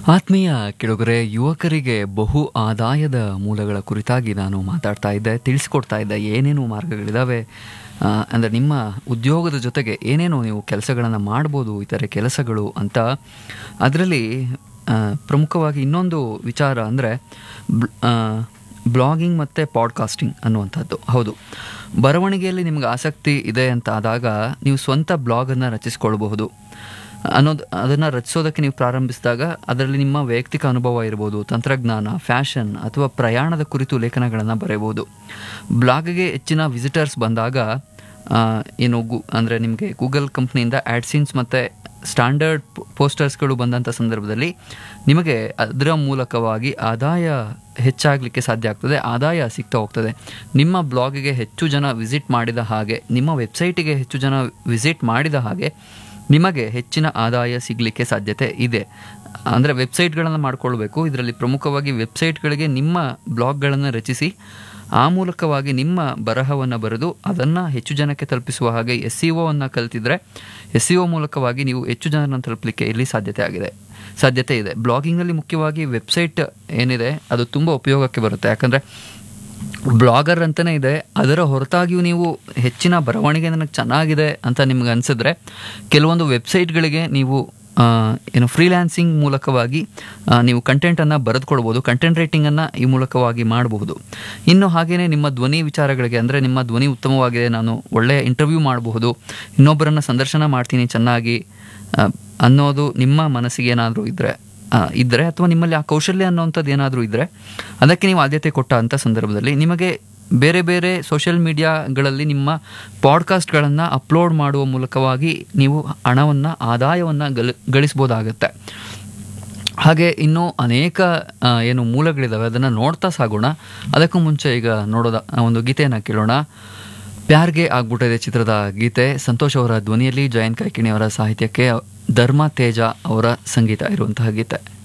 ಆತ್ಮೀಯ ಕೆಳಗರೆ ಯುವಕರಿಗೆ ಬಹು ಆದಾಯದ ಮೂಲಗಳ ಕುರಿತಾಗಿ ನಾನು ಮಾತಾಡ್ತಾ ಇದ್ದೆ, ತಿಳಿಸ್ಕೊಡ್ತಾ ಇದ್ದೆ ಏನೇನು ಮಾರ್ಗಗಳಿದ್ದಾವೆ. ಅಂದರೆ ನಿಮ್ಮ ಉದ್ಯೋಗದ ಜೊತೆಗೆ ಏನೇನು ನೀವು ಕೆಲಸಗಳನ್ನು ಮಾಡ್ಬೋದು, ಇತರೆ ಕೆಲಸಗಳು ಅಂತ. ಅದರಲ್ಲಿ ಪ್ರಮುಖವಾಗಿ ಇನ್ನೊಂದು ವಿಚಾರ ಅಂದರೆ ಬ್ಲಾಗಿಂಗ್ ಮತ್ತು ಪಾಡ್ಕಾಸ್ಟಿಂಗ್ ಅನ್ನುವಂಥದ್ದು. ಹೌದು, ಬರವಣಿಗೆಯಲ್ಲಿ ನಿಮ್ಗೆ ಆಸಕ್ತಿ ಇದೆ ಅಂತ ಆದಾಗ ನೀವು ಸ್ವಂತ ಬ್ಲಾಗನ್ನು ರಚಿಸ್ಕೊಳ್ಬಹುದು ಅದನ್ನು ರಚಿಸೋದಕ್ಕೆ ನೀವು ಪ್ರಾರಂಭಿಸಿದಾಗ ಅದರಲ್ಲಿ ನಿಮ್ಮ ವೈಯಕ್ತಿಕ ಅನುಭವ ಇರ್ಬೋದು, ತಂತ್ರಜ್ಞಾನ, ಫ್ಯಾಷನ್ ಅಥವಾ ಪ್ರಯಾಣದ ಕುರಿತು ಲೇಖನಗಳನ್ನು ಬರೆಯಬಹುದು. ಬ್ಲಾಗ್ಗೆ ಹೆಚ್ಚಿನ ವಿಸಿಟರ್ಸ್ ಬಂದಾಗ ಅಂದರೆ ನಿಮಗೆ ಗೂಗಲ್ ಕಂಪ್ನಿಯಿಂದ ಆ್ಯಡ್ಸಿನ್ಸ್ ಮತ್ತು ಸ್ಟ್ಯಾಂಡರ್ಡ್ ಪೋಸ್ಟರ್ಸ್ಗಳು ಬಂದಂಥ ಸಂದರ್ಭದಲ್ಲಿ ನಿಮಗೆ ಅದರ ಮೂಲಕವಾಗಿ ಆದಾಯ ಹೆಚ್ಚಾಗಲಿಕ್ಕೆ ಸಾಧ್ಯ ಆಗ್ತದೆ, ಆದಾಯ ಸಿಗ್ತಾ ಹೋಗ್ತದೆ. ನಿಮ್ಮ ಬ್ಲಾಗಿಗೆ ಹೆಚ್ಚು ಜನ ವಿಸಿಟ್ ಮಾಡಿದ ಹಾಗೆ, ನಿಮ್ಮ ವೆಬ್ಸೈಟಿಗೆ ಹೆಚ್ಚು ಜನ ವಿಸಿಟ್ ಮಾಡಿದ ಹಾಗೆ ನಿಮಗೆ ಹೆಚ್ಚಿನ ಆದಾಯ ಸಿಗಲಿಕ್ಕೆ ಸಾಧ್ಯತೆ ಇದೆ. ಅಂದರೆ ವೆಬ್ಸೈಟ್ಗಳನ್ನು ಮಾಡ್ಕೊಳ್ಬೇಕು. ಇದರಲ್ಲಿ ಪ್ರಮುಖವಾಗಿ ವೆಬ್ಸೈಟ್ಗಳಿಗೆ ನಿಮ್ಮ ಬ್ಲಾಗ್ಗಳನ್ನು ರಚಿಸಿ ಆ ಮೂಲಕವಾಗಿ ನಿಮ್ಮ ಬರಹವನ್ನು ಬರೆದು ಅದನ್ನು ಹೆಚ್ಚು ಜನಕ್ಕೆ ತಲುಪಿಸುವ ಹಾಗೆ SEO ಕಲ್ತಿದ್ರೆ SEO ಮೂಲಕವಾಗಿ ನೀವು ಹೆಚ್ಚು ಜನರನ್ನು ತಲುಪಲಿಕ್ಕೆ ಇಲ್ಲಿ ಸಾಧ್ಯತೆ ಇದೆ. ಬ್ಲಾಗಿಂಗ್ನಲ್ಲಿ ಮುಖ್ಯವಾಗಿ ವೆಬ್ಸೈಟ್ ಏನಿದೆ ಅದು ತುಂಬ ಉಪಯೋಗಕ್ಕೆ ಬರುತ್ತೆ. ಯಾಕಂದರೆ ಬ್ಲಾಗರ್ ಅಂತಲೇ ಇದೆ, ಅದರ ಹೊರತಾಗಿಯೂ ನೀವು ಹೆಚ್ಚಿನ ಬರವಣಿಗೆ ನನಗೆ ಚೆನ್ನಾಗಿದೆ ಅಂತ ನಿಮ್ಗೆ ಅನಿಸಿದ್ರೆ ಕೆಲವೊಂದು ವೆಬ್ಸೈಟ್ಗಳಿಗೆ ನೀವು ಫ್ರೀಲ್ಯಾನ್ಸಿಂಗ್ ಮೂಲಕವಾಗಿ ನೀವು ಕಂಟೆಂಟನ್ನು ಬರೆದುಕೊಳ್ಬೋದು. ಕಂಟೆಂಟ್ ರೈಟಿಂಗನ್ನು ಈ ಮೂಲಕವಾಗಿ ಮಾಡಬಹುದು. ಇನ್ನು ಹಾಗೆಯೇ ನಿಮ್ಮ ಧ್ವನಿ ವಿಚಾರಗಳಿಗೆ, ಅಂದರೆ ನಿಮ್ಮ ಧ್ವನಿ ಉತ್ತಮವಾಗಿದೆ, ನಾನು ಒಳ್ಳೆಯ ಇಂಟರ್ವ್ಯೂ ಮಾಡಬಹುದು, ಇನ್ನೊಬ್ಬರನ್ನು ಸಂದರ್ಶನ ಮಾಡ್ತೀನಿ ಚೆನ್ನಾಗಿ ಅನ್ನೋದು ನಿಮ್ಮ ಮನಸ್ಸಿಗೆ ಏನಾದರೂ ಇದ್ದರೆ ಅಥವಾ ನಿಮ್ಮಲ್ಲಿ ಆ ಕೌಶಲ್ಯ ಅನ್ನೋವಂಥದ್ದು ಏನಾದರೂ ಇದ್ದರೆ ಅದಕ್ಕೆ ನೀವು ಆದ್ಯತೆ ಕೊಟ್ಟ ಅಂಥ ಸಂದರ್ಭದಲ್ಲಿ ನಿಮಗೆ ಬೇರೆ ಬೇರೆ ಸೋಷಿಯಲ್ ಮೀಡಿಯಾಗಳಲ್ಲಿ ನಿಮ್ಮ ಪಾಡ್ಕಾಸ್ಟ್ಗಳನ್ನು ಅಪ್ಲೋಡ್ ಮಾಡುವ ಮೂಲಕವಾಗಿ ನೀವು ಆದಾಯವನ್ನು ಗಳಿಸ್ಬೋದಾಗತ್ತೆ. ಹಾಗೆ ಇನ್ನೂ ಅನೇಕ ಮೂಲಗಳಿದ್ದಾವೆ, ಅದನ್ನು ನೋಡ್ತಾ ಸಾಗೋಣ. ಅದಕ್ಕೂ ಮುಂಚೆ ಈಗ ಒಂದು ಗೀತೆಯನ್ನು ಕೇಳೋಣ. ಪ್ಯಾರ್ಗೆ ಆಗ್ಬಿಟ್ಟಿದೆ ಚಿತ್ರದ ಗೀತೆ, ಸಂತೋಷ್ ಅವರ ಧ್ವನಿಯಲ್ಲಿ, ಜಯಂತ್ ಕಾಯ್ಕಿಣಿ ಅವರ ಸಾಹಿತ್ಯಕ್ಕೆ ಧರ್ಮ ತೇಜ ಅವರ ಸಂಗೀತ ಇರುವಂತಹ ಗೀತೆ.